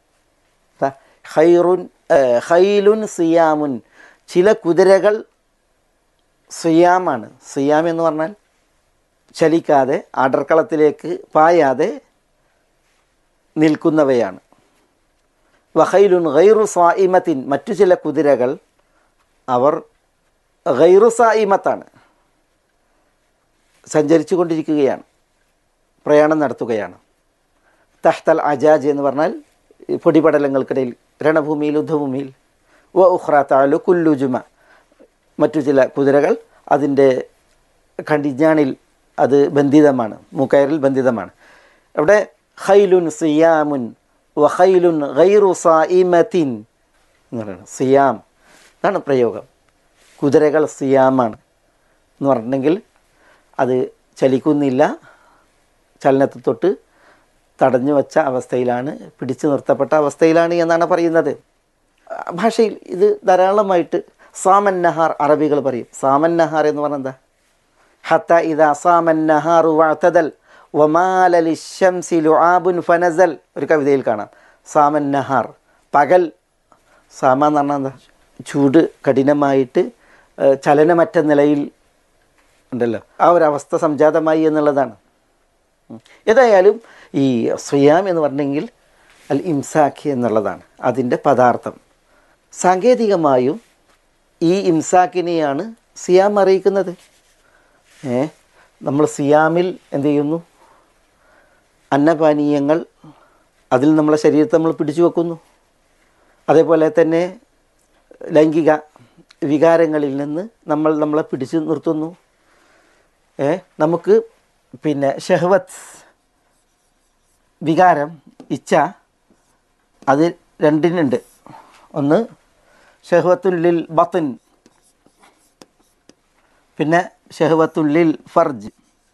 B: ഖൈലുൻ സിയാമുൻ, ചില കുതിരകൾ സിയാമാണ്. സിയാം എന്ന് പറഞ്ഞാൽ ചലിക്കാതെ അടർക്കളത്തിലേക്ക് പായാതെ നിൽക്കുന്നവയാണ്. വഖൈലുൻ ഗൈറു സായിമത്തിൻ, മറ്റു ചില കുതിരകൾ അവർ ഗൈറു സായിമത്താണ്, സഞ്ചരിച്ചു കൊണ്ടിരിക്കുകയാണ്, പ്രയാണം നടത്തുകയാണ്. തഹ്തൽ അജാജ് എന്ന് പറഞ്ഞാൽ പൊടിപടലങ്ങൾക്കിടയിൽ, രണഭൂമിയിൽ, യുദ്ധഭൂമിയിൽ. വ ഉഖ്റ തഅലു കുല്ലു ജുമ, മറ്റു ചില കുതിരകൾ അതിൻ്റെ കടിഞ്ഞാണിൽ അത് ബന്ധിതമാണ്, മൂക്കയറിൽ ബന്ധിതമാണ്. അവിടെ ഖൈലുൻ സിയാമുൻ വ ഖൈലുൻ ഗൈറു സായിമത്തിൻ എന്ന് പറയുന്നത്. സിയാം എന്നാണ് പ്രയോഗം. കുതിരകൾ സിയാമാണ് എന്ന് പറഞ്ഞിട്ടുണ്ടെങ്കിൽ അത് ചലിക്കുന്നില്ല, ചലനത്തെ തൊട്ട് തടഞ്ഞു വച്ച അവസ്ഥയിലാണ്, പിടിച്ചു നിർത്തപ്പെട്ട അവസ്ഥയിലാണ് എന്നാണ് പറയുന്നത്. ഭാഷയിൽ ഇത് ധാരാളമായിട്ട് സാമൻ നഹാർ അറബികൾ പറയും. സാമൻ നഹാർ എന്ന് പറഞ്ഞാൽ എന്താ? ഹത്ത ഇദാ സാമൻ നഹാറു വഅതദൽ വമാല ലിശംസി ലുആബുൻ ഫനസൽ. ഒരു കവിതയിൽ കാണാം സാമൻ നഹാർ, പകൽ. സാമ എന്ന് പറഞ്ഞാൽ എന്താ? ചൂട് കഠിനമായിട്ട് ചലനമറ്റ നിലയിൽ ഉണ്ടല്ലോ, ആ ഒരവസ്ഥ സംജാതമായി എന്നുള്ളതാണ്. ഏതായാലും ഈ സിയാം എന്ന് പറഞ്ഞെങ്കിൽ അൽ ഇംസാഖ് എന്നുള്ളതാണ് അതിൻ്റെ പദാർത്ഥം. സാങ്കേതികമായും ഈ ഇംസാക്കിനെയാണ് സിയാം അറിയിക്കുന്നത്. നമ്മൾ സിയാമിൽ എന്ത് ചെയ്യുന്നു? അന്നപാനീയങ്ങൾ അതിൽ നമ്മളെ ശരീരത്തെ നമ്മൾ പിടിച്ചു വെക്കുന്നു. അതേപോലെ തന്നെ ലൈംഗിക വികാരങ്ങളിൽ നിന്ന് നമ്മളെ പിടിച്ചു നിർത്തുന്നു. നമുക്ക് പിന്നെ ഷഹ്വത്ത് വികാരം, ഇച്ഛ, അത് രണ്ടിനുണ്ട്. ഒന്ന് ഷഹ്വത്തുൽ ബത്ൻ, പിന്നെ ഷഹ്വത്തുൽ ഫർജ്.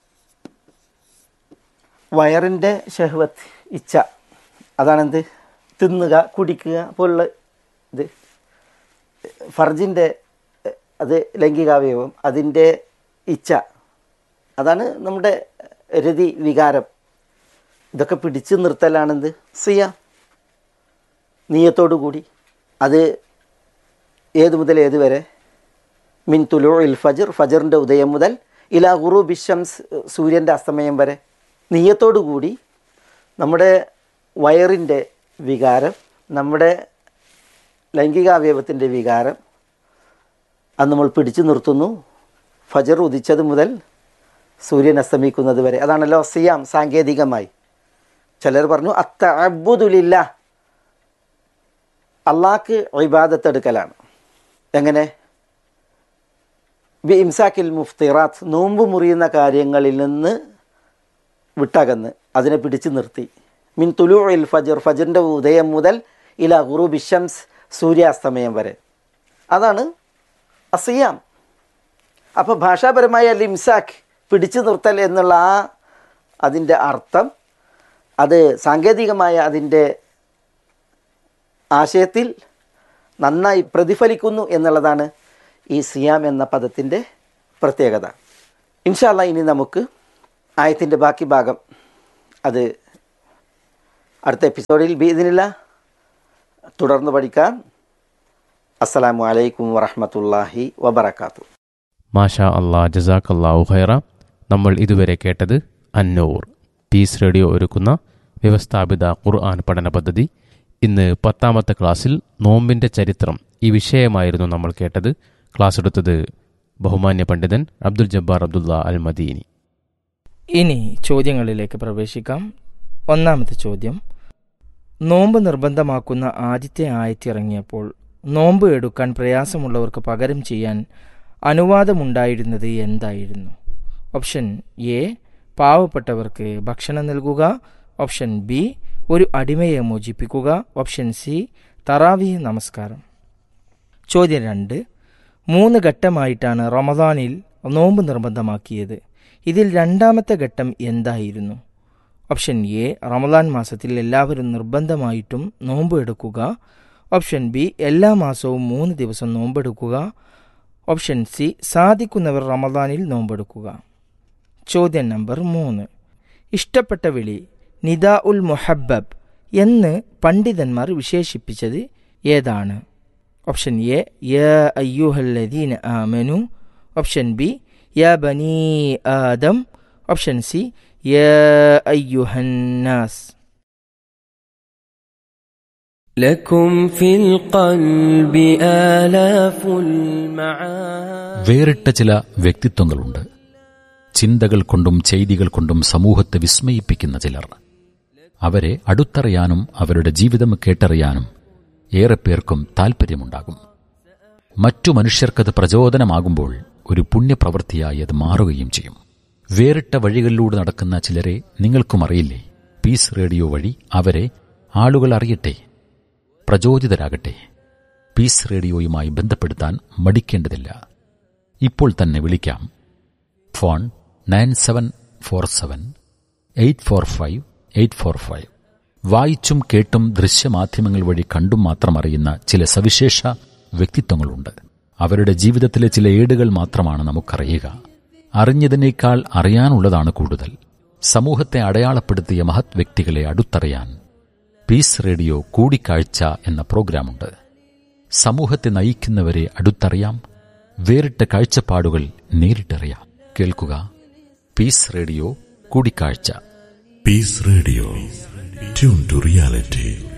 B: വയറിൻ്റെ ഷഹ്വത്ത് ഇച്ഛ, അതാണെന്ത്? തിന്നുക, കുടിക്കുക പോലുള്ള ഇത്. ഫർജിൻ്റെ അത് ലൈംഗികാവയവം, അതിൻ്റെ ഇച്ഛ, അതാണ് നമ്മുടെ രതി വികാരം. ഇതൊക്കെ പിടിച്ചു നിർത്തലാണെന്ത്? സിയാം, നിയ്യത്തോടു കൂടി. അത് ഏത് മുതൽ ഏത് വരെ? മിൻ തുലൂഇൽ ഫജ്ർ, ഫജറിൻ്റെ ഉദയം മുതൽ ഇലാ ഗുറൂബി ശംസ്, സൂര്യൻ്റെ അസ്തമയം വരെ. നിയ്യത്തോടു കൂടി നമ്മുടെ വയറിൻ്റെ വികാരം, നമ്മുടെ ലൈംഗികാവയവത്തിൻ്റെ വികാരം അത് നമ്മൾ പിടിച്ചു നിർത്തുന്നു ഫജർ ഉദിച്ചത് മുതൽ സൂര്യൻ അസ്തമിക്കുന്നത് വരെ. അതാണല്ലോ സിയാം സാങ്കേതികമായി. ചിലർ പറഞ്ഞു അത്തഅബ്ബുദു ലില്ലാഹ്, അള്ളാഹ്ക്ക് ഇബാദത്ത് എടുക്കലാണ്. എങ്ങനെ? ബി ഇംസാക്കിൽ മുഫ്തിറാത്ത്, നോമ്പ് മുറിയുന്ന കാര്യങ്ങളിൽ നിന്ന് വിട്ടകന്ന് അതിനെ പിടിച്ചു നിർത്തി. മിൻ തുലൂഇൽ ഫജ്ർ, ഫജ്റിൻ്റെ ഉദയം മുതൽ ഇലാ ഗുറൂബി ശംസ്, സൂര്യാസ്തമയം വരെ. അതാണ് അസിയാം. അപ്പോൾ ഭാഷാപരമായ ഇംസാക്ക്, പിടിച്ചു നിർത്തൽ എന്നുള്ള അതിൻ്റെ അർത്ഥം, അത് സാങ്കേതികമായ അതിൻ്റെ ആശയത്തിൽ നന്നായി പ്രതിഫലിക്കുന്നു എന്നുള്ളതാണ് ഈ സിയാം എന്ന പദത്തിൻ്റെ പ്രത്യേകത. ഇൻഷാ അല്ലാഹ് ഇനി നമുക്ക് ആയത്തിൻ്റെ ബാക്കി ഭാഗം അത് അടുത്ത എപ്പിസോഡിൽ ബിഇദ്നില്ലാഹ് തുടർന്ന് പഠിക്കാം. അസ്സലാമു അലൈക്കും വറഹ്മത്തുള്ളാഹി വബറകാതുഹു.
A: മാഷാ അല്ലാ, ജസാക്കല്ലാഹു ഖൈറ. നമ്മൾ ഇതുവരെ കേട്ടത് അന്നൂർ, പീസ് റേഡിയോ ഒരുക്കുന്ന വ്യവസ്ഥാപിത ഖുർആൻ പഠന പദ്ധതി. ഇന്ന് 10ാമത്തെ ക്ലാസ്സിൽ നോമ്പിൻ്റെ ചരിത്രം, ഈ വിഷയമായിരുന്നു നമ്മൾ കേട്ടത്. ക്ലാസ് എടുത്തത് ബഹുമാന്യ പണ്ഡിതൻ അബ്ദുൽ ജബ്ബാർ അബ്ദുള്ള അൽ മദീനി.
C: ഇനി ചോദ്യങ്ങളിലേക്ക് പ്രവേശിക്കാം. ഒന്നാമത്തെ ചോദ്യം: നോമ്പ് നിർബന്ധമാക്കുന്ന ആദ്യത്തെ ആയത്തിറങ്ങിയപ്പോൾ നോമ്പ് എടുക്കാൻ പ്രയാസമുള്ളവർക്ക് പകരം ചെയ്യാൻ അനുവാദമുണ്ടായിരുന്നത് എന്തായിരുന്നു? ഓപ്ഷൻ എ, പാവപ്പെട്ടവർക്ക് ഭക്ഷണം നൽകുക. ഓപ്ഷൻ ബി, ഒരു അടിമയെ മോചിപ്പിക്കുക. ഓപ്ഷൻ സി, തറാവീഹ് നമസ്കാരം. ചോദ്യം 2: 3 ഘട്ടമായിട്ടാണ് റമദാനിൽ നോമ്പ് നിർബന്ധമാക്കിയത്. ഇതിൽ രണ്ടാമത്തെ ഘട്ടം എന്തായിരുന്നു? ഓപ്ഷൻ എ, റമദാൻ മാസത്തിൽ എല്ലാവരും നിർബന്ധമായിട്ടും നോമ്പ് എടുക്കുക. ഓപ്ഷൻ ബി, എല്ലാ മാസവും 3 ദിവസം നോമ്പെടുക്കുക. ഓപ്ഷൻ സി, സാധിക്കുന്നവർ റമദാനിൽ നോമ്പെടുക്കുക. ചോദ്യം നമ്പർ 3: ഇഷ്ടപ്പെട്ട വിളി നിദാ ഉൽ മുഹബ്ബബ് എന്ന് പണ്ഡിതന്മാർ വിശേഷിപ്പിച്ചത് ഏതാണ്? ഓപ്ഷൻ എ, യാ അയ്യുഹല്ലദീന ആമനു. ഓപ്ഷൻ ബി, യാ ബനീ ആദം. ഓപ്ഷൻ സി, യാ അയ്യുഹന്നാസ്.
D: ലക്കും ഫിൽ ഖൽബി ആലാഫുൽ മആനി.
E: വേറിട്ട ചില വ്യക്തിത്വങ്ങളുണ്ട്. ചിന്തകൾ കൊണ്ടും ചെയ്തികൾ കൊണ്ടും സമൂഹത്തെ വിസ്മയിപ്പിക്കുന്ന ചിലർ. അവരെ അടുത്തറിയാനും അവരുടെ ജീവിതം കേട്ടറിയാനും ഏറെ പേർക്കും താൽപ്പര്യമുണ്ടാകും. മറ്റു മനുഷ്യർക്കത് പ്രചോദനമാകുമ്പോൾ ഒരു പുണ്യപ്രവൃത്തിയായി അത് മാറുകയും ചെയ്യും. വേറിട്ട വഴികളിലൂടെ നടക്കുന്ന ചിലരെ നിങ്ങൾക്കും അറിയില്ലേ? പീസ് റേഡിയോ വഴി അവരെ ആളുകൾ അറിയട്ടെ, പ്രചോദിതരാകട്ടെ. പീസ് റേഡിയോയുമായി ബന്ധപ്പെടുത്താൻ മടിക്കേണ്ടതില്ല. ഇപ്പോൾ തന്നെ വിളിക്കാം. ഫോൺ 9747845845. വായിച്ചും കേട്ടും ദൃശ്യമാധ്യമങ്ങൾ വഴി കണ്ടും മാത്രം അറിയുന്ന ചില സവിശേഷ വ്യക്തിത്വങ്ങളുണ്ട്. അവരുടെ ജീവിതത്തിലെ ചില ഏടുകൾ മാത്രമാണ് നമുക്കറിയുക. അറിഞ്ഞതിനേക്കാൾ അറിയാനുള്ളതാണ് കൂടുതൽ. സമൂഹത്തെ അടയാളപ്പെടുത്തിയ മഹത് വ്യക്തികളെ അടുത്തറിയാൻ പീസ് റേഡിയോ കൂടിക്കാഴ്ച എന്ന പ്രോഗ്രാമുണ്ട്. സമൂഹത്തെ നയിക്കുന്നവരെ അടുത്തറിയാം, വേറിട്ട കാഴ്ചപ്പാടുകൾ നേരിട്ടറിയാം. കേൾക്കുക പീസ് റേഡിയോ കൂടിക്കാഴ്ച.
F: Piece radio, tune to reality.